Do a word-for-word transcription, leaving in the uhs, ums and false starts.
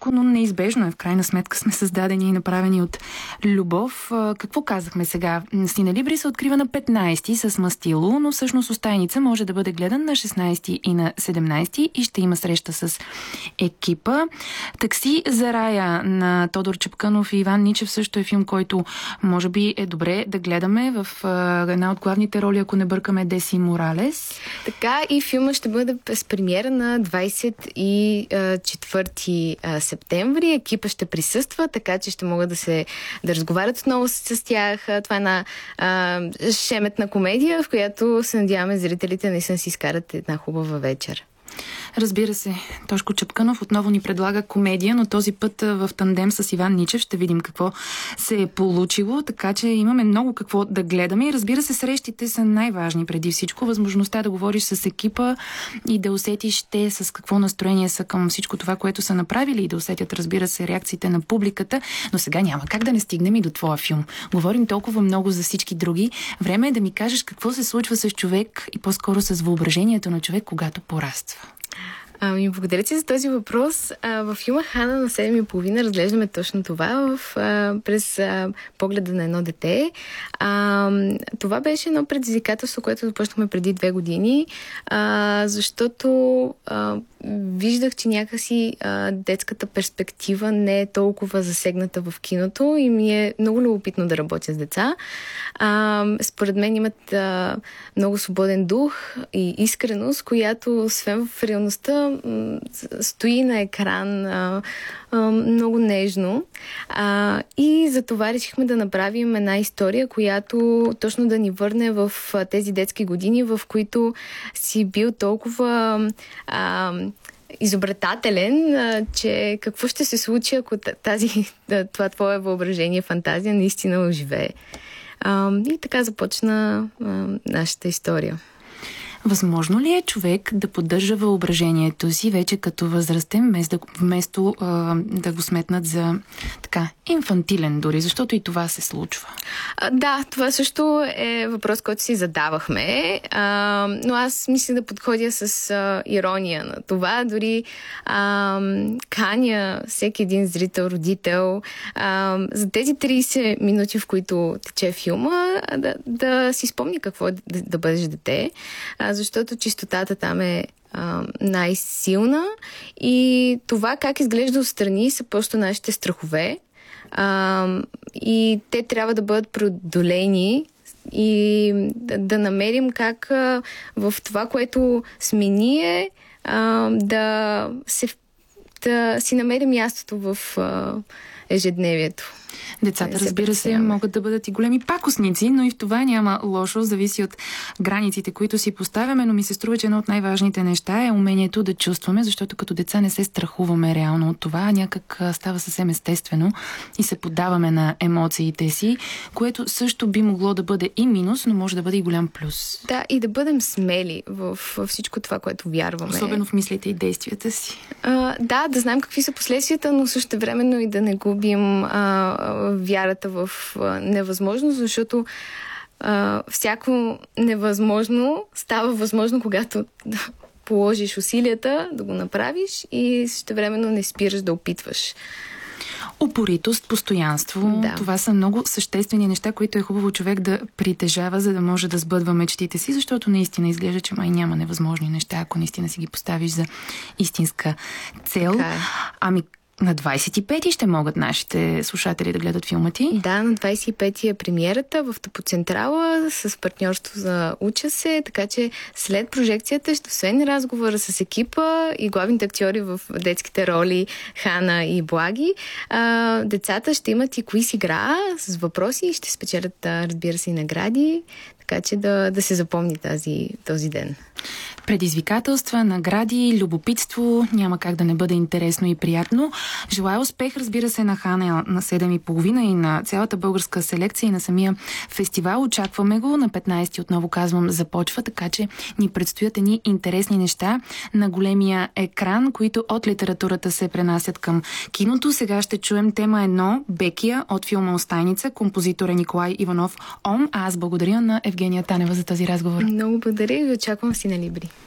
тежко, но неизбежно е. В крайна сметка сме създадени и направени от любов. Какво казахме сега? Синелибри се открива на петнайсети с Мастило, но всъщност Остайница може да бъде гледан на шестнайсети и на седемнайсети и ще има среща с екипа. Такси за рая на Тодор Чапкънов и Иван Ничев също е филм, който може би е добре да гледаме в една от главните роли, ако не бъркаме, Деси Моралес. Така и филма ще бъде с премиера на двайсет и четвърти септември. Екипа ще присъства, така че ще могат да се да разговарят отново с, с тях. Това е една а, шеметна комедия, в която се надяваме зрителите наистина си изкарат една хубава вечер. Разбира се, Тошко Чапкънов отново ни предлага комедия, но този път в тандем с Иван Ничев. Ще видим какво се е получило, така че имаме много какво да гледаме и разбира се, срещите са най-важни преди всичко. Възможността да говориш с екипа и да усетиш те с какво настроение са към всичко това, което са направили и да усетят, разбира се, реакциите на публиката. Но сега няма как да не стигнем и до твоя филм. Говорим толкова много за всички други. Време е да ми кажеш какво се случва с човек и по-скоро с въображението на човек, когато пораства. Ами, благодаря ти за този въпрос. А, във филма Хана на седем и половина разглеждаме точно това в, а, през а, погледа на едно дете. А, това беше едно предизвикателство, което започнахме преди две години, а, защото а, виждах, че някакси а, детската перспектива не е толкова засегната в киното и ми е много любопитно да работя с деца. А, според мен имат а, много свободен дух и искреност, която освен в реалността стои на екран а, а, много нежно. А, и за това решихме да направим една история, която точно да ни върне в а, тези детски години, в които си бил толкова а, изобретателен, а, че какво ще се случи, ако тази, това твое въображение, фантазия наистина оживее. А, и така започна а, нашата история. Възможно ли е човек да поддържа въображението си вече като възрастен, вместо, вместо а, да го сметнат за така инфантилен дори, защото и това се случва? А, да, това също е въпрос, който си задавахме, а, но аз мисля да подходя с а, ирония на това. Дори а, каня всеки един зрител, родител а, за тези трийсет минути, в които тече филма, да, да си спомни какво е да, да бъдеш дете, а, защото чистотата там е а, най-силна и това как изглежда отстрани са просто нашите страхове а, и те трябва да бъдат преодолени и да, да намерим как а, в това, което сме ние, а, да, се, да си намерим мястото в а, ежедневието. Децата, разбира се, могат да бъдат и големи пакостници, но и в това няма лошо, зависи от границите, които си поставяме, но ми се струва, че едно от най-важните неща е умението да чувстваме, защото като деца не се страхуваме реално от това, някак става съвсем естествено и се поддаваме на емоциите си, което също би могло да бъде и минус, но може да бъде и голям плюс. Да, и да бъдем смели в, в всичко това, което вярваме. Особено в мислите и действията си. А, да, да знаем какви са последствията, но същевременно и да не губим а, вярата в а, невъзможност, защото а, всяко невъзможно става възможно, когато да положиш усилията да го направиш и същевременно не спираш да опитваш. Упоритост, постоянство. Да. Това са много съществени неща, които е хубаво човек да притежава, за да може да сбъдва мечтите си, защото наистина изглежда, че май няма невъзможни неща, ако наистина си ги поставиш за истинска цел. Така е. Ами, на двайсет и пети ще могат нашите слушатели да гледат филма ти? Да, на двайсет и пети е премиерата в Топоцентрала с партньорство за Уча се, така че след прожекцията ще освен разговора с екипа и главните актьори в детските роли Хана и Благи, а, децата ще имат и квиз игра с въпроси и ще спечелят, разбира се, и награди, така че да, да се запомни тази, този ден. Предизвикателства, награди, любопитство, няма как да не бъде интересно и приятно. Желая успех, разбира се, на Хана на седем и половина и на цялата българска селекция и на самия фестивал. Очакваме го. На петнайсети, отново казвам, започва, така че ни предстоят едни интересни неща на големия екран, които от литературата се пренасят към киното. Сега ще чуем тема едно, Бекия от филма Остайница, композитор е Николай Иванов Ом. А аз благодаря на Евгения Танева за този разговор. Много благодаря и очаквам Синелибри.